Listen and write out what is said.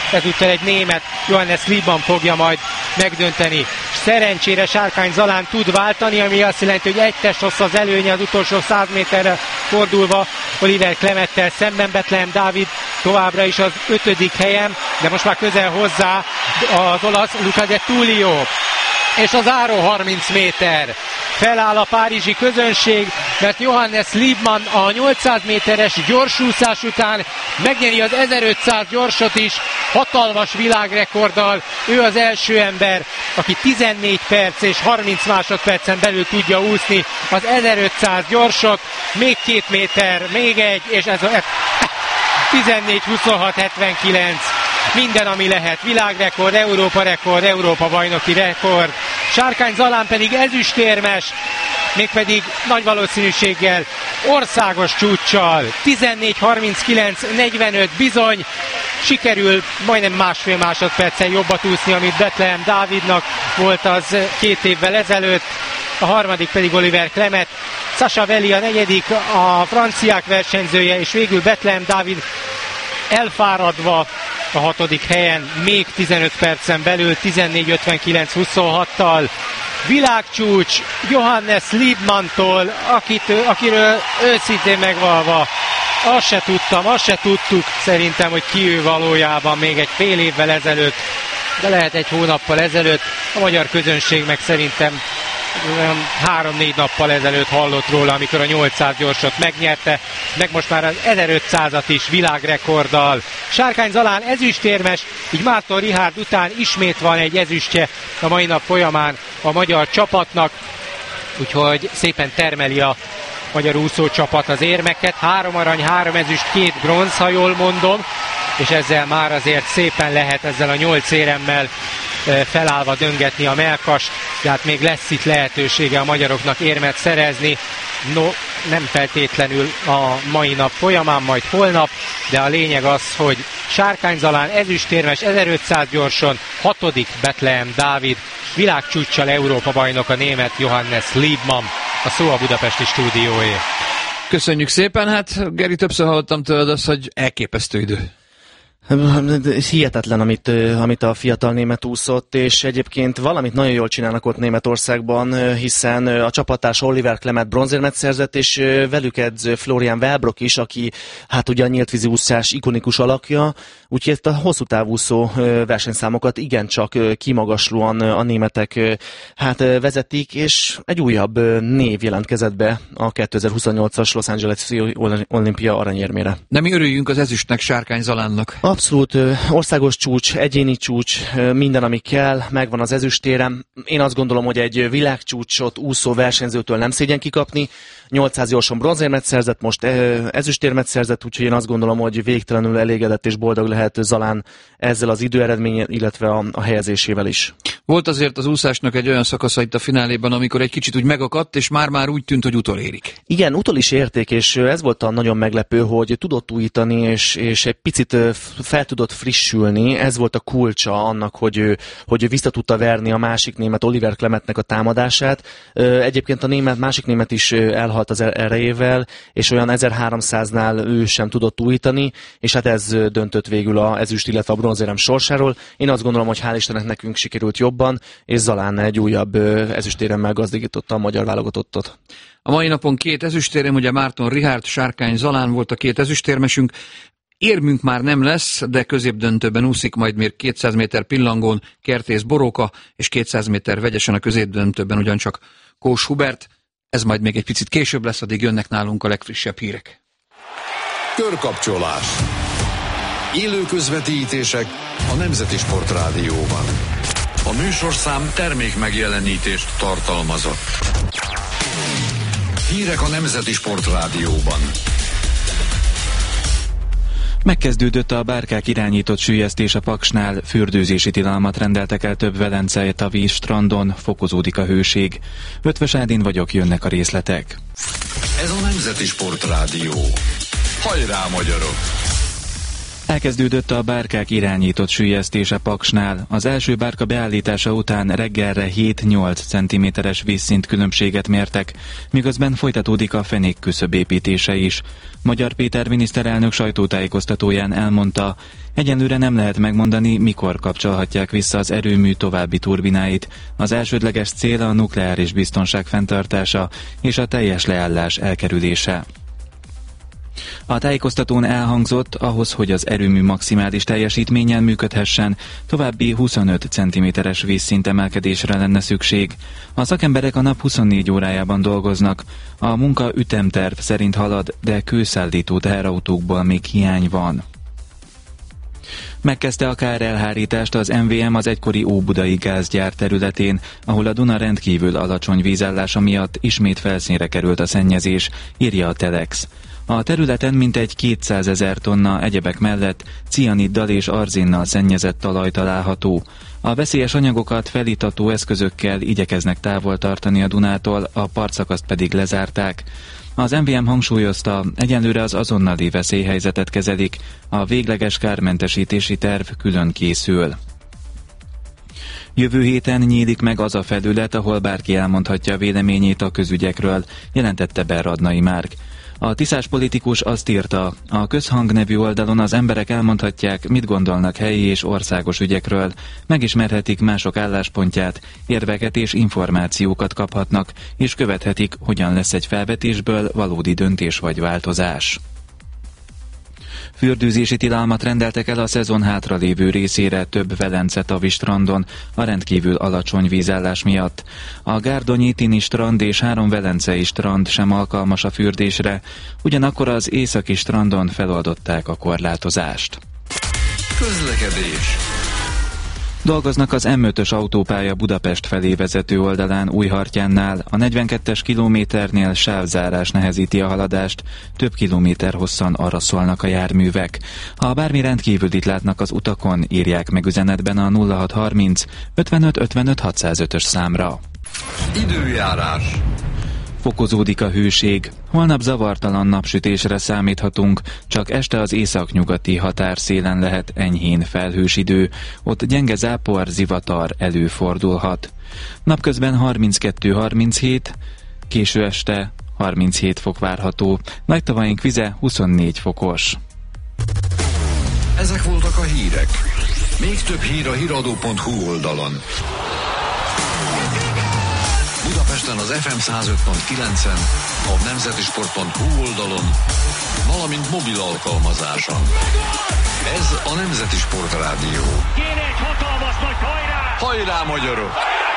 ezúttal egy német, Johannes Liebmann fogja majd megdönteni. Szerencsére Sárkány Zalán tud váltani, ami azt jelenti, hogy egy testhossz az előnye az utolsó 100 méterre fordulva Oliver Klemettel szemben. Bethlehem Dávid továbbra is az 5. helyen, de most már közel hozzá az olasz Luca De Tullio. És az záró 30 méter. Feláll a párizsi közönség, mert Johannes Liebmann a 800 méteres gyorsúszás után megnyeri az 1500 gyorsot is, hatalmas világrekorddal. Ő az első ember, aki 14 perc és 30 másodpercen belül tudja úszni az 1500 gyorsot. Még 2 méter, még egy, és ez a 14-26-79. Minden, ami lehet. Világrekord, Európa bajnoki rekord. Sárkány Zalán pedig ezüstérmes, mégpedig nagy valószínűséggel országos csúccsal. 14-39-45 bizony. Sikerül majdnem másfél másodperccel jobbat úszni, amit Bethlehem Dávidnak volt az 2 évvel ezelőtt. A harmadik pedig Oliver Klemet. Sasha Veli a negyedik, a franciák versenyzője, és végül Bethlehem Dávid elfáradva a 6. helyen, még 15 percen belül, 14-59-26-tal. Világcsúcs Johannes Liebmanntól, akiről őszintén megvalva azt se tudtuk szerintem, hogy ki ő valójában még egy fél évvel ezelőtt, de lehet egy hónappal ezelőtt. A magyar közönség meg szerintem 3-4 nappal ezelőtt hallott róla, amikor a 800 gyorsot megnyerte, meg most már az 1500-at is világrekorddal. Sárkány Zalán ezüstérmes, így Márton Richárd után ismét van egy ezüstje a mai nap folyamán a magyar csapatnak, úgyhogy szépen termeli a magyar úszócsapat az érmeket. 3 arany, 3 ezüst, 2 bronz, ha jól mondom, és ezzel már azért szépen lehet ezzel a 8 éremmel felállva döngetni a mellkast, tehát még lesz itt lehetősége a magyaroknak érmet szerezni. No, nem feltétlenül a mai nap folyamán, majd holnap, de a lényeg az, hogy Sárkány Zalán ezüstérmes 1500 gyorson, 6. Bethlehem Dávid, világcsúccsal Európa bajnok a német Johannes Liebmann. A szó a budapesti stúdióé. Köszönjük szépen, hát Geri, többször hallottam tőled azt, hogy elképesztő idő. Hihetetlen, amit a fiatal német úszott, és egyébként valamit nagyon jól csinálnak ott Németországban, hiszen a csapattárs Oliver Klemet bronzérmet szerzett, és velük edz Florian Wellbrock is, aki hát ugye a nyíltvízi úszás ikonikus alakja, úgyhogy ezt a hosszú távúszó versenyszámokat igencsak kimagaslóan a németek hát vezetik, és egy újabb név jelentkezett be a 2028-as Los Angeles-i olimpia aranyérmére. De mi örüljünk az ezüstnek, Sárkány Zalánnak. Abszolút országos csúcs, egyéni csúcs, minden, ami kell, megvan az ezüstérem. Én azt gondolom, hogy egy világcsúcsot úszó versenyzőtől nem szégyen kikapni. 800 gyorson bronzérmet szerzett, most ezüstérmet szerzett, úgyhogy én azt gondolom, hogy végtelenül elégedett és boldog lehet Zalán ezzel az időeredményen, illetve a helyezésével is. Volt azért az úszásnak egy olyan szakasza itt a fináléban, amikor egy kicsit úgy megakadt, és már úgy tűnt, hogy utolérik. Igen, utol is érték, és ez volt a nagyon meglepő, hogy tudott újítani, és egy picit fel tudott frissülni. Ez volt a kulcsa annak, hogy vissza tudta verni a másik német Oliver Klemetnek a támadását. Egyébként a másik német is elhalt az erejével, és olyan 1300-nál ő sem tudott újítani, és hát ez döntött végül az ezüst, illetve a bronzérem sorsáról. Én azt gondolom, hogy hál' Istennek nekünk sikerült jobban, és Zalán egy újabb ezüstéremmel gazdagította a magyar válogatottat. A mai napon 2 ezüstérem, ugye Márton Richárd, Sárkány Zalán volt a 2 ezüstérmesünk. Érmünk már nem lesz, de középdöntőben úszik majd még 200 méter pillangón Kertész Boróka, és 200 méter vegyesen a középdöntőben ugyancsak Kós Hubert. Ez majd még egy picit később lesz, addig jönnek nálunk a legfrissebb hírek. Körkapcsolás. Élő közvetítések a Nemzeti Sportrádióban. A műsorszám termék megjelenítést tartalmazott. Hírek a Nemzeti Sportrádióban. Megkezdődött a bárkák irányított süllyesztés a Paksnál, fürdőzési tilalmat rendeltek el több velencei strandon, fokozódik a hőség. Ötvös Ádin vagyok, jönnek a részletek. Ez a Nemzeti Sportrádió. Hajrá, magyarok! Elkezdődött a bárkák irányított süllyesztése Paksnál. Az első bárka beállítása után reggelre 7-8 cm-es vízszint különbséget mértek, miközben folytatódik a fenék küszöb építése is. Magyar Péter miniszterelnök sajtótájékoztatóján elmondta, egyenlőre nem lehet megmondani, mikor kapcsolhatják vissza az erőmű további turbináit. Az elsődleges cél a nukleáris biztonság fenntartása és a teljes leállás elkerülése. A tájékoztatón elhangzott, ahhoz, hogy az erőmű maximális teljesítménnyel működhessen, további 25 cm-es vízszint emelkedésre lenne szükség. A szakemberek a nap 24 órájában dolgoznak. A munka ütemterv szerint halad, de kőszállító teherautókból még hiány van. Megkezdte a kárelhárítást az MVM az egykori óbudai gázgyár területén, ahol a Duna rendkívül alacsony vízállása miatt ismét felszínre került a szennyezés, írja a Telex. A területen mintegy 200 000 tonna egyebek mellett cianiddal és arzinnal szennyezett talaj található. A veszélyes anyagokat felítató eszközökkel igyekeznek távol tartani a Dunától, a partszakaszt pedig lezárták. Az MVM hangsúlyozta, egyenlőre az azonnali veszélyhelyzetet kezelik, a végleges kármentesítési terv külön készül. Jövő héten nyílik meg az a felület, ahol bárki elmondhatja véleményét a közügyekről, jelentette be Radnai Márk. A tiszás politikus azt írta, a Közhang nevű oldalon az emberek elmondhatják, mit gondolnak helyi és országos ügyekről, megismerhetik mások álláspontját, érveket és információkat kaphatnak, és követhetik, hogyan lesz egy felvetésből valódi döntés vagy változás. Fürdőzési tilalmat rendeltek el a szezon hátralévő részére több Velence-tavi strandon a rendkívül alacsony vízállás miatt. A Gárdonyi Tini strand és 3 velencei strand sem alkalmas a fürdésre, ugyanakkor az északi strandon feloldották a korlátozást. Közlekedés. Dolgoznak az M5-ös autópálya Budapest felé vezető oldalán Újhartyánnál, a 42-es kilométernél sávzárás nehezíti a haladást, több kilométer hosszan arra szólnak a járművek. Ha bármi rendkívülit látnak az utakon, írják meg üzenetben a 0630 55 55 605-ös számra. Időjárás. Fokozódik a hőség. Holnap zavartalan napsütésre számíthatunk, csak este az északnyugati határszélen lehet enyhén felhős idő, ott gyenge zápor, zivatar előfordulhat. Napközben 32-37, késő este 37 fok várható, Nagytavaink vize 24 fokos. Ezek voltak a hírek. Még több hír a hiradó.hu oldalon. Budapesten az FM 105.9-en, a nemzetisport.hu oldalon, valamint mobil alkalmazáson. Ez a Nemzeti Sport Rádió. Kéne egy hatalmas nagy hajrá! Hajrá, magyarok!